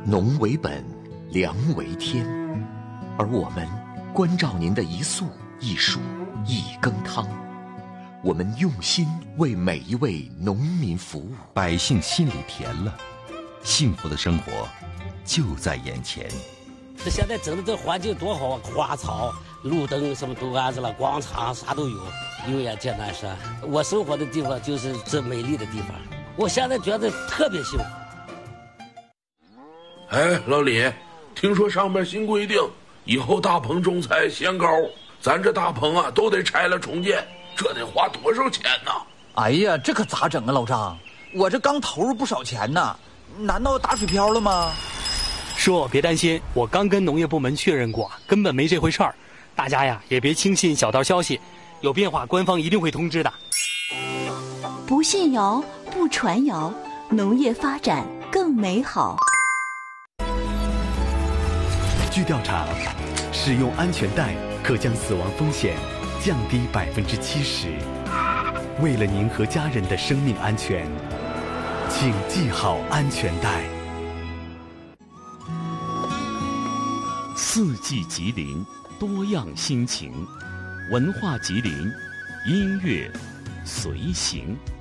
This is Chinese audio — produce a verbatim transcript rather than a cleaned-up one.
农为本，粮为天，而我们关照您的一粟一蔬一羹汤，我们用心为每一位农民服务， 百姓心里甜了，幸福的生活就在眼前。 这现在整的这环境多好啊，花草、路灯什么都安置了，广场啥都有。有眼见难山，我生活的地方就是这美丽的地方，我现在觉得特别幸福。 哎，老李，听说上面新规定，以后大棚种菜限高，咱这大棚啊都得拆了重建，这得花多少钱呢？ 哎呀，这可咋整啊，老张？我这刚投入不少钱呢，难道打水漂了吗？ 叔，别担心，我刚跟农业部门确认过，根本没这回事儿。大家呀，也别轻信小道消息，有变化官方一定会通知的。 不信谣，不传谣，农业发展更美好。 据调查，使用安全带可将死亡风险降低百分之七十。为了您和家人的生命安全，请系好安全带。 四季吉林，多样心情，文化吉林，音乐随行。